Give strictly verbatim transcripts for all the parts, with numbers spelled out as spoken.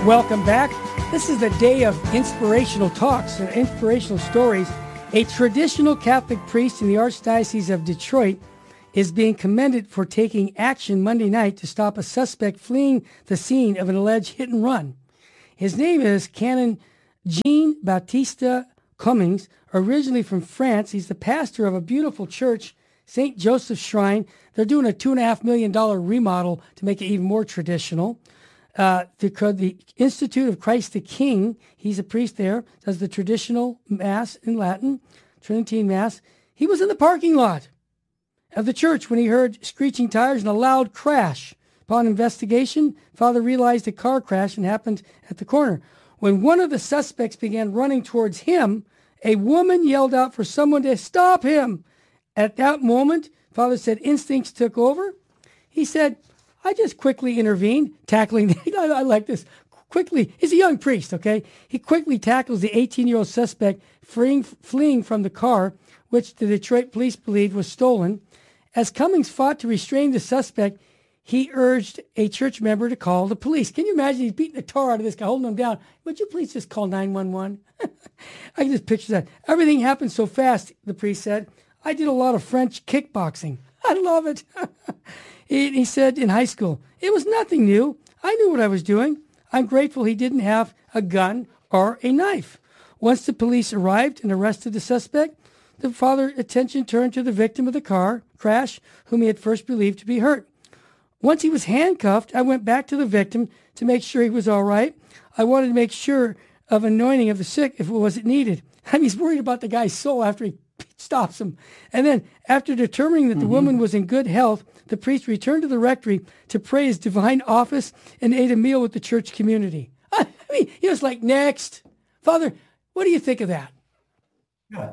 Welcome back. This is the day of inspirational talks and inspirational stories. A traditional Catholic priest in the Archdiocese of Detroit is being commended for taking action Monday night to stop a suspect fleeing the scene of an alleged hit and run. His name is Canon Jean-Baptiste Cummings, originally from France. He's the pastor of a beautiful church, Saint Joseph's Shrine. They're doing a two and a half million dollar remodel to make it even more traditional. Uh, the, the Institute of Christ the King, he's a priest there, does the traditional Mass in Latin, Tridentine Mass. He was in the parking lot of the church when he heard screeching tires and a loud crash. Upon investigation, Father realized a car crash and happened at the corner. When one of the suspects began running towards him, a woman yelled out for someone to stop him. At that moment, Father said instincts took over. He said, I just quickly intervened, tackling, I, I like this, quickly, he's a young priest, okay? He quickly tackles the eighteen-year-old suspect freeing, fleeing from the car, which the Detroit police believed was stolen. As Cummings fought to restrain the suspect, he urged a church member to call the police. Can you imagine? He's beating the tar out of this guy, holding him down. Would you please just call nine one one? I can just picture that. Everything happened so fast, the priest said. I did a lot of French kickboxing. I love it. he, he said in high school, it was nothing new. I knew what I was doing. I'm grateful he didn't have a gun or a knife. Once the police arrived and arrested the suspect, the father's attention turned to the victim of the car crash, whom he had first believed to be hurt. Once he was handcuffed, I went back to the victim to make sure he was all right. I wanted to make sure of anointing of the sick if it wasn't needed. I mean, he's worried about the guy's soul after he stops him. And then, after determining that the mm-hmm. woman was in good health, the priest returned to the rectory to pray his divine office and ate a meal with the church community. I mean, he was like, next. Father, what do you think of that? Yeah.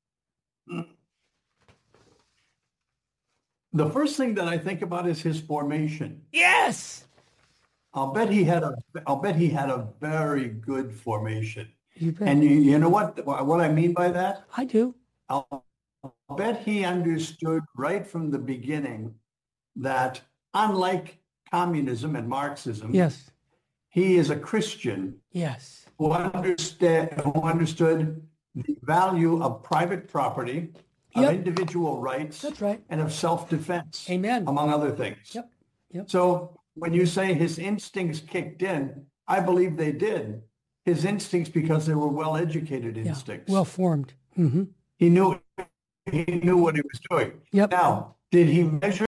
The first thing that I think about is his formation. Yes. I'll bet he had a. I'll bet he had a very good formation. You bet. And you, you know what? What I mean by that? I do. I'll, I'll bet he understood right from the beginning that, unlike communism and Marxism, yes, he is a Christian. Yes. Who understood who understood the value of private property, of yep. individual rights, that's right, and of self-defense. Amen. Among other things. Yep. Yep. So when you say his instincts kicked in, I believe they did. His instincts because they were well-educated instincts. Yeah. Well-formed. Mm-hmm. He knew he knew what he was doing. Yep. Now, did he measure?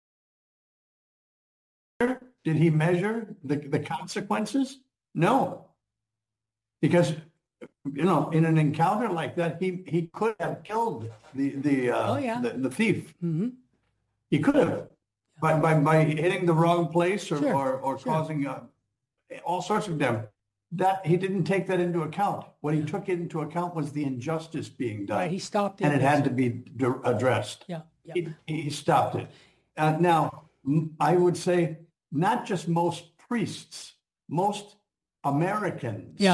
Did he measure the, the consequences? No. Because, you know, in an encounter like that, he, he could have killed the the uh, oh, yeah. the, the thief. Mm-hmm. He could have by by, by hitting the wrong place or sure. or, or sure. causing uh, all sorts of damage. That he didn't take that into account. What he took into account was the injustice being done. Right, he stopped it, and it had to be d- addressed. Yeah, yeah. He, he stopped it. Uh, now, I would say not just most priests, most Americans. Yeah.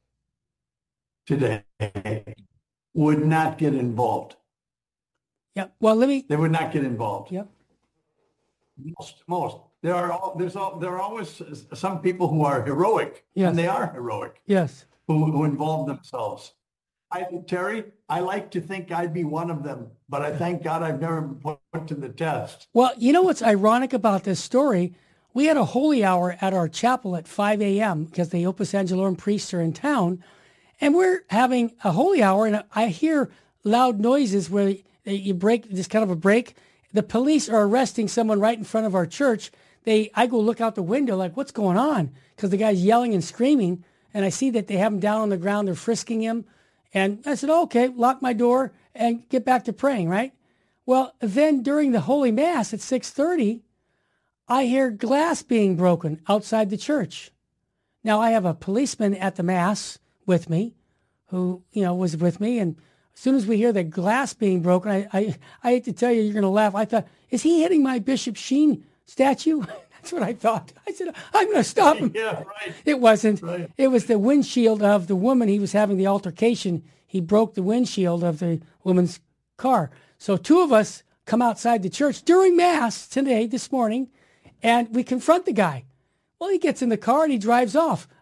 Today would not get involved. Yeah. Well, let me. They would not get involved. Yep. Most, most. There are all, there's all, there are always some people who are heroic, yes. and they are heroic. Yes. Who, who involve themselves. I, Terry, I like to think I'd be one of them, but I thank God I've never been put to the test. Well, you know what's ironic about this story? We had a holy hour at our chapel at five a.m. because the Opus Angelorum priests are in town. And we're having a holy hour, and I hear loud noises where you break, this kind of a break. The police are arresting someone right in front of our church. They, I go look out the window like, what's going on? Because the guy's yelling and screaming, and I see that they have him down on the ground. They're frisking him. And I said, oh, okay, lock my door and get back to praying, right? Well, then during the Holy Mass at six thirty, I hear glass being broken outside the church. Now, I have a policeman at the Mass with me who, you know, was with me. And as soon as we hear the glass being broken, I I, I hate to tell you, you're going to laugh. I thought, is he hitting my Bishop Sheen statue? That's what I thought. I said, I'm going to stop him. Yeah, right. It wasn't. Right. It was the windshield of the woman. He was having the altercation. He broke the windshield of the woman's car. So two of us come outside the church during Mass today, this morning, and we confront the guy. Well, he gets in the car and he drives off.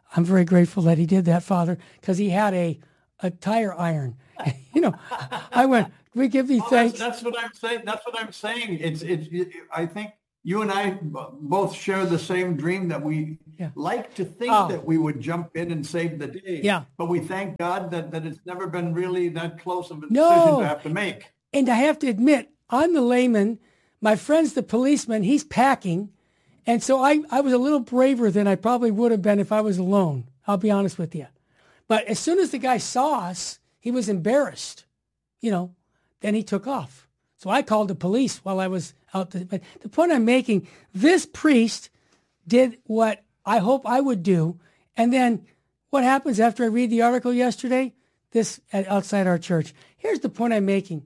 I'm very grateful that he did that, Father, because he had a, a tire iron. You know, I went, we give thee Well, thanks. That's, that's what I'm saying. That's what I'm saying. It's, it's, it, I think you and I b- both share the same dream that we Yeah. like to think Oh. that we would jump in and save the day. Yeah. But we thank God that, that it's never been really that close of a No. decision to have to make. And I have to admit, I'm the layman. My friend's the policeman. He's packing. And so I, I was a little braver than I probably would have been if I was alone. I'll be honest with you. But as soon as the guy saw us, he was embarrassed. You know, then he took off. So I called the police while I was out. To, but the point I'm making, this priest did what I hope I would do. And then what happens after I read the article yesterday? This outside our church. Here's the point I'm making.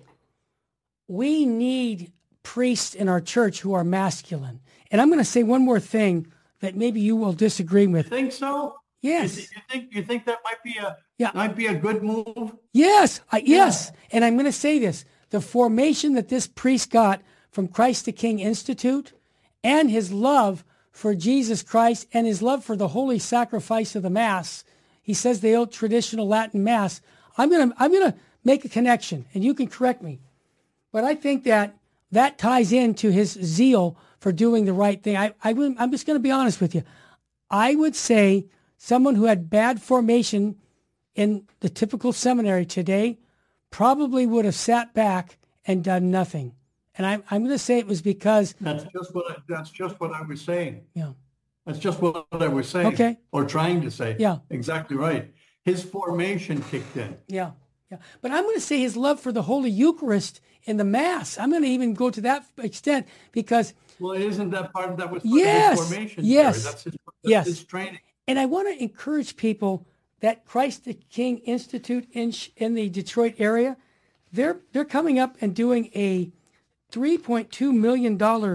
We need priests in our church who are masculine. And I'm going to say one more thing that maybe you will disagree with. Think so? Yes. You, th- you think you think that might be a Yeah. might be a good move? Yes. I, yes. And I'm going to say this. The formation that this priest got from Christ the King Institute and his love for Jesus Christ and his love for the holy sacrifice of the Mass. He says the old traditional Latin Mass. I'm going to I'm going to make a connection, and you can correct me. But I think that that ties into his zeal for doing the right thing. I, I, I'm just going to be honest with you. I would say someone who had bad formation in the typical seminary today probably would have sat back and done nothing. And I, I'm going to say it was because... That's just what I, that's just what I was saying. Yeah. That's just what I was saying. Okay. Or trying to say. Yeah. Exactly right. His formation kicked in. Yeah. Yeah. But I'm going to say his love for the Holy Eucharist in the Mass. I'm going to even go to that extent because... Well, isn't that part of that was part Yes. of his formation? Yes. Jerry? That's his, that's Yes. his training. And I want to encourage people that Christ the King Institute in in the Detroit area, they're they're coming up and doing a three point two million dollars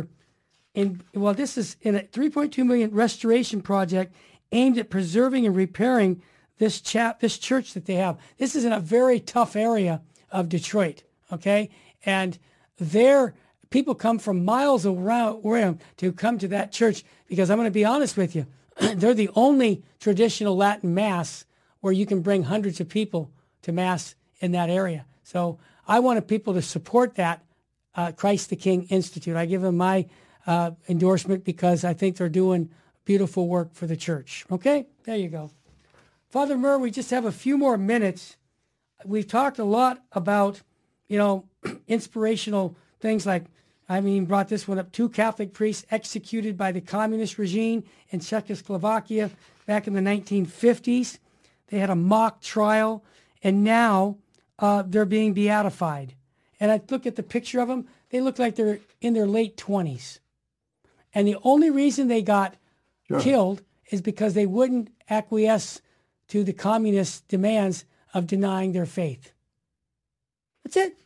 in well, this is in a three point two million dollars restoration project aimed at preserving and repairing this chap this church that they have. This is in a very tough area of Detroit, okay? And there people come from miles around, around to come to that church because I'm going to be honest with you. They're the only traditional Latin Mass where you can bring hundreds of people to Mass in that area. So I wanted people to support that uh, Christ the King Institute. I give them my uh, endorsement because I think they're doing beautiful work for the church. Okay, there you go. Father Murr, we just have a few more minutes. We've talked a lot about, you know, inspirational things like, I mean, brought this one up, two Catholic priests executed by the communist regime in Czechoslovakia back in the nineteen fifties. They had a mock trial, and now uh, they're being beatified. And I look at the picture of them, they look like they're in their late twenties. And the only reason they got Sure. killed is because they wouldn't acquiesce to the communist demands of denying their faith. That's it.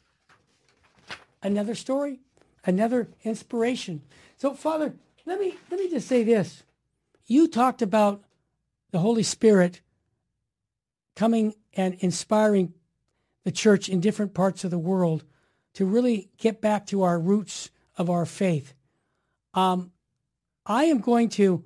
Another story, another inspiration. So, Father, let me let me just say this. You talked about the Holy Spirit coming and inspiring the church in different parts of the world to really get back to our roots of our faith. Um, I am going to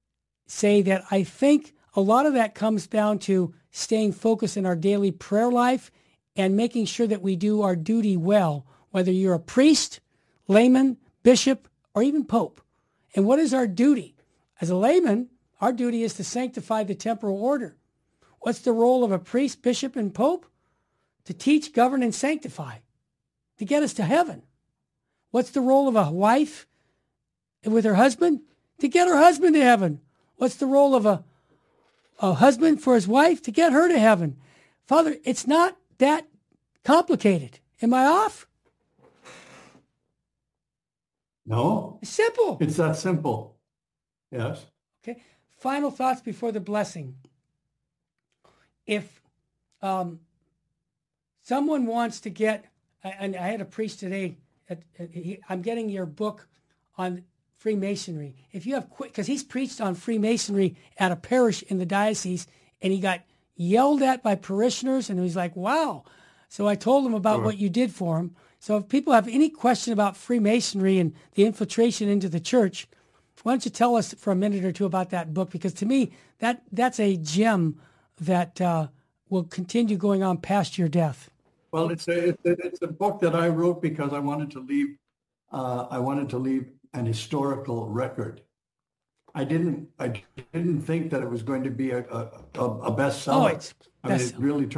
say that I think a lot of that comes down to staying focused in our daily prayer life and making sure that we do our duty well, whether you're a priest, layman, bishop, or even pope. And what is our duty? As a layman, our duty is to sanctify the temporal order. What's the role of a priest, bishop, and pope? To teach, govern, and sanctify, to get us to heaven. What's the role of a wife with her husband? To get her husband to heaven. What's the role of a, a husband for his wife? To get her to heaven. Father, it's not that complicated. Am I off? No, It's simple. it's that simple. Yes. Okay. Final thoughts before the blessing. If um, someone wants to get, and I had a priest today, at, at, he, I'm getting your book on Freemasonry. If you have, because he's preached on Freemasonry at a parish in the diocese, and he got yelled at by parishioners, and he was like, wow. So I told him about Sure. what you did for him. So if people have any question about Freemasonry and the infiltration into the church, Why don't you tell us for a minute or two about that book? Because to me, that that's a gem that uh, will continue going on past your death. Well, it's a, it's a it's a book that I wrote because I wanted to leave uh, I wanted to leave an historical record. I didn't I didn't think that it was going to be a a, a bestseller. Oh, it's I mean, it bestseller. really turned